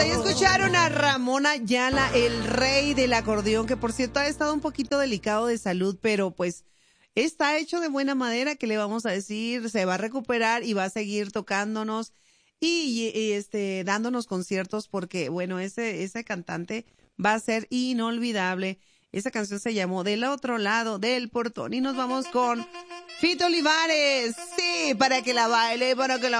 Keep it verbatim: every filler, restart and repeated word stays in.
ahí escucharon a Ramón Ayala, el rey del acordeón, que por cierto ha estado un poquito delicado de salud, pero pues está hecho de buena madera, que le vamos a decir, se va a recuperar y va a seguir tocándonos y, y, este dándonos conciertos porque bueno, ese ese cantante va a ser inolvidable. Esa canción se llamó Del otro lado del portón y nos vamos con Fito Olivares. Sí, para que la baile, para que la